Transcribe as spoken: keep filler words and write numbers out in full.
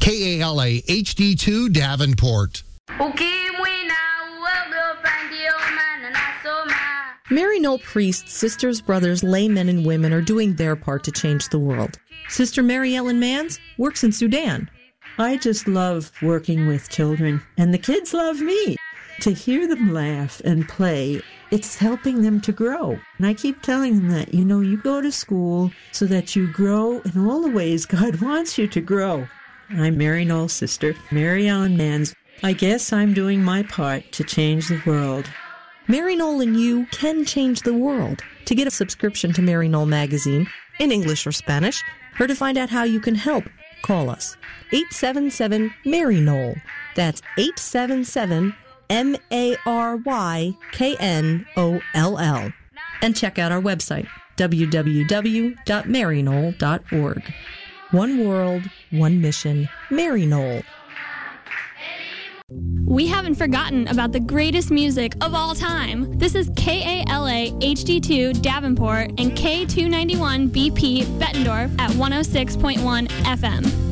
K A L A H D two Davenport. Maryknoll priests, sisters, brothers, laymen, and women are doing their part to change the world. Sister Mary Ellen Mans works in Sudan. I just love working with children, and the kids love me. To hear them laugh and play, it's helping them to grow. And I keep telling them that, you know, you go to school so that you grow in all the ways God wants you to grow. I'm Maryknoll's sister, Mary Ellen Mans. I guess I'm doing my part to change the world. Maryknoll and you can change the world. To get a subscription to Maryknoll magazine, in English or Spanish, or to find out how you can help, call us. eight seven seven Maryknoll. That's eight seven seven M A R Y K N O L L. And check out our website, w w w dot maryknoll dot org. One world, one mission, Maryknoll. We haven't forgotten about the greatest music of all time. This is K A L A H D two Davenport and K two ninety-one B P Bettendorf at one oh six point one F M.